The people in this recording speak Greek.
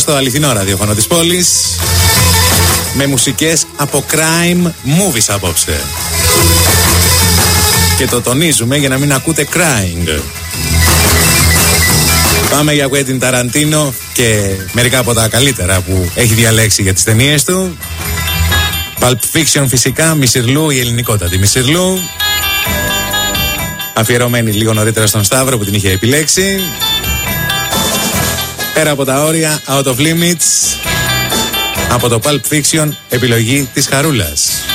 στο αληθινό ραδιόφωνο της πόλης, με μουσικές από crime movies απόψε. Και το τονίζουμε για να μην ακούτε crying. Πάμε για Quentin Tarantino και μερικά από τα καλύτερα που έχει διαλέξει για τις ταινίες του. Pulp Fiction φυσικά, Μισιρλού, η ελληνικότατη Μισιρλού, αφιερωμένη λίγο νωρίτερα στον Σταύρο που την είχε επιλέξει. Πέρα από τα όρια, Out of Limits, από το Pulp Fiction, επιλογή της Χαρούλας.